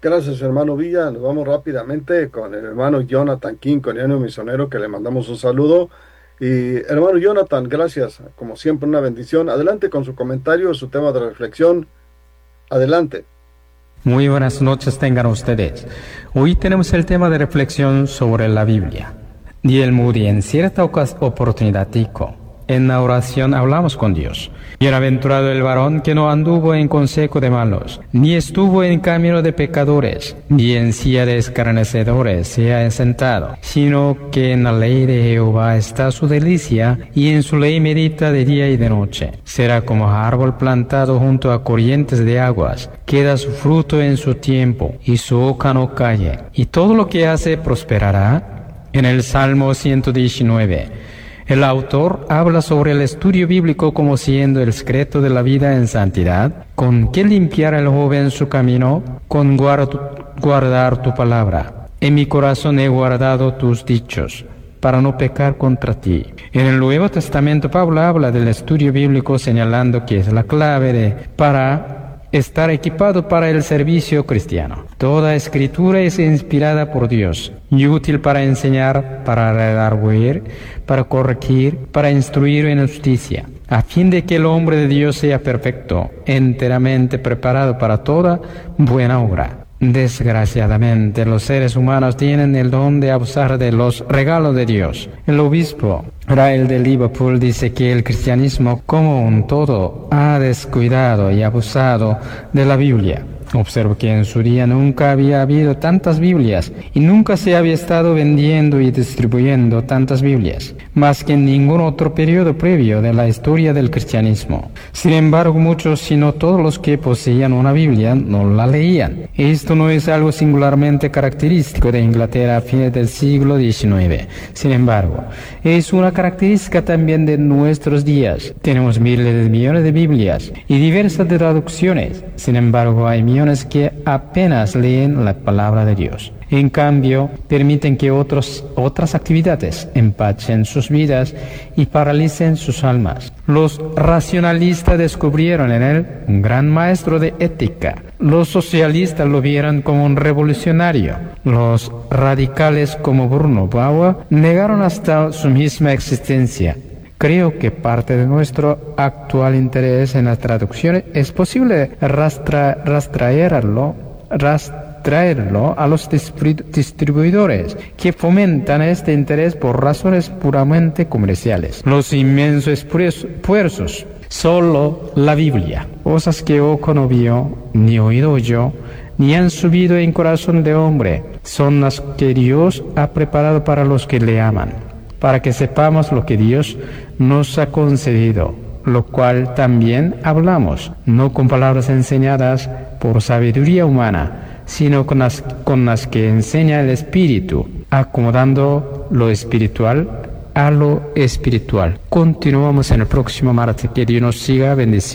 Gracias, hermano Villa. Nos vamos rápidamente con el hermano Jonathan King, coreano misionero, que le mandamos un saludo. Y hermano Jonathan, gracias. Como siempre, una bendición. Adelante con su comentario, su tema de reflexión. Adelante. Muy buenas noches tengan ustedes. Hoy tenemos el tema de reflexión sobre la Biblia. Y el Moody en cierta oportunidad dijo: en la oración hablamos con Dios. Bienaventurado el varón que no anduvo en consejo de malos, ni estuvo en camino de pecadores, ni en silla de escarnecedores se ha sentado, sino que en la ley de Jehová está su delicia, y en su ley medita de día y de noche. Será como árbol plantado junto a corrientes de aguas, que da su fruto en su tiempo, y su hoja no cae, y todo lo que hace prosperará. En el Salmo 119, el autor habla sobre el estudio bíblico como siendo el secreto de la vida en santidad. ¿Con qué limpiar el joven su camino? Con guardar tu palabra. En mi corazón he guardado tus dichos, para no pecar contra ti. En el Nuevo Testamento Pablo habla del estudio bíblico señalando que es la clave para estar equipado para el servicio cristiano. Toda escritura es inspirada por Dios y útil para enseñar, para redarguir, para corregir, para instruir en justicia, a fin de que el hombre de Dios sea perfecto, enteramente preparado para toda buena obra. Desgraciadamente, los seres humanos tienen el don de abusar de los regalos de Dios. El obispo Rael de Liverpool dice que el cristianismo como un todo ha descuidado y abusado de la Biblia. Observo que en su día nunca había habido tantas Biblias y nunca se había estado vendiendo y distribuyendo tantas Biblias, más que en ningún otro periodo previo de la historia del cristianismo. Sin embargo, muchos, si no todos los que poseían una Biblia, no la leían. Esto no es algo singularmente característico de Inglaterra a fines del siglo XIX. Sin embargo, es una característica también de nuestros días. Tenemos miles de millones de Biblias y diversas traducciones. Sin embargo, hay millones que apenas leen la palabra de Dios. En cambio, permiten que otras actividades empachen sus vidas y paralicen sus almas. Los racionalistas descubrieron en él un gran maestro de ética. Los socialistas lo vieron como un revolucionario. Los radicales como Bruno Bauer negaron hasta su misma existencia. Creo que parte de nuestro actual interés en las traducciones es posible rastrearlo a los distribuidores que fomentan este interés por razones puramente comerciales. Los inmensos esfuerzos. Solo la Biblia, cosas que ojo no vio, ni oído oyó, ni han subido en corazón de hombre, son las que Dios ha preparado para los que le aman, para que sepamos lo que Dios nos ha concedido, lo cual también hablamos, no con palabras enseñadas por sabiduría humana, sino con las que enseña el Espíritu, acomodando lo espiritual a lo espiritual. Continuamos en el próximo martes. Que Dios nos siga bendiciendo.